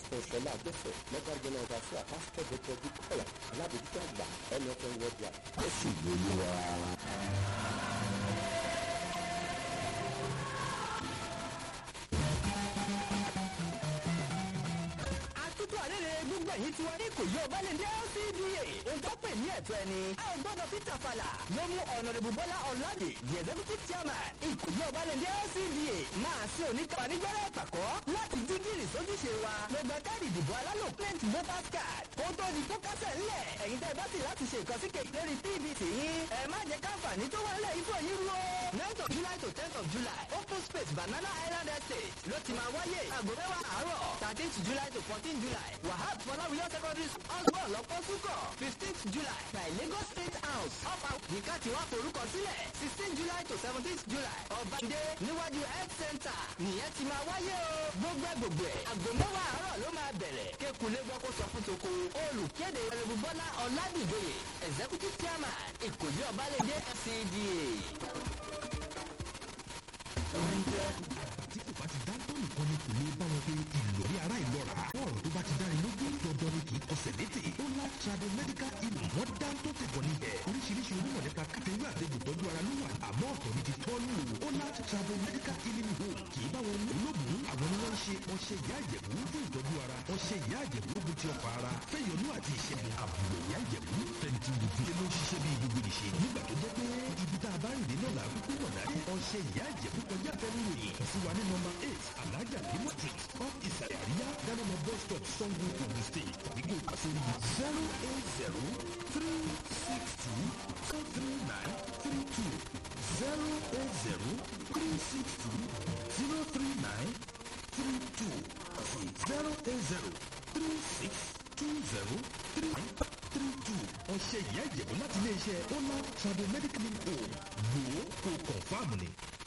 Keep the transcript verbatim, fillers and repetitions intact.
pásítọ̀ ṣọlá àgbẹ̀fẹ̀ lọ́gbàgbọ́n ọba sí àpásítọ̀ dr bukola alábòjútó àgbà nfm wọ́dìà ó sì lóyún wa. gbogbo ẹ̀yin tí wọ́n ní kò yọ ọba lè dé L C D A ohun tó pè ní ẹ̀tọ́ ẹni a ò gbọ́dọ̀ fi tàfàlà ló mú Honorable Bọ́lá Ọ̀làdé the executive chairman ìkòyí ọba lè dé L C D A máa ṣe oníkàwá nígbẹ́rẹ́ ìpàkọ́ láti dígírì sójúṣe wa ló gba káàdì ìdìbò alálòpẹ́ǹt voters card kó tó di tó kásẹ̀ ńlẹ̀ ẹ̀yin tẹ́ ẹ bá sì láti ṣe ìkọsíkè lórí P V C yín ẹ má jẹ́ káǹfààní tó wà nílẹ̀ yìí fún yín rú ninth of July to tenth of July open space Banana Island Estate ló ti máa wáyé aago mẹ́wàá àárọ̀ thirteenth July to fourteenth July wahab fọláwíyọ secondary hospital lọ́pọ̀ súkọ̀ fifteenth July by Lagos State House ọ̀pá yíká tí wọ́n forúkọ sílẹ̀ sixteenth July to seventeenth July ọ̀bàdé níwájú health center nìyẹn ti máa wáyé o gbogbo ẹ̀ gbogbo ẹ̀ aago mẹ́wàá àárọ̀ ló máa bẹ̀rẹ̀ kékulé gbọ́ kó sọ fún toko olùkéde Honorable Bọ́lá Ọ̀làdìgbòye executive chairman ìkòyí ọ̀bálẹ̀dẹ̀ F C D A. tí kò bá ti dáńtọ́ nìkan ni kò ní bá wọn pé ìlòrí ara ìlọ́ra ọ̀rọ̀ tó bá ti dáni lójú dandan ni kì í kọsẹ̀ létè ó lá trado medical healing wọ́n dáńtọ́ tẹ̀kọ́ níbẹ̀ oríṣiríṣi onímọ̀ nípa kàtẹ́wé àtẹ̀gùn tọ́jú ara ló wà àmọ́ ọ̀tọ̀ ni ti tọ́lù ó lá trado medical healing home kì í bá wọn lóògùn àwọn ni wọ́n ń ṣe ọṣẹ ìyá àjẹ̀bú fún ìtọ́jú ara ọṣẹ ìyá àjẹ̀bú ló ti ọkọ̀ ara fẹ́yọnú àti ìṣẹ́gun àbúrò ìyá àjẹ̀bú fẹ̀ǹtì gbogbo ló ń ṣiṣẹ́ bí gbogbo nìṣe nígbà tó jẹ́ pé ibi tá a bá rìn nínú làá kúkú wọ̀ náà ọṣẹ ìyá àjẹ̀bú kọjá fẹ́ràn ròyìn sí wa ní nọ́mbà eight alájà limo street off ìsàlẹ̀ àríyá gánàmọ́ bus stop sango ogun state tàbí kò kà sórí zero eight zero three six two four three nine three two zero eight zero three six two zero three nine three two àti zero eight zero three six two zero three nine three two. ọ̀sẹ̀ ìyá ìjẹ̀bú láti iléeṣẹ́ ọlá trado medical home gbòó kò kọ̀ǹfàmù ni.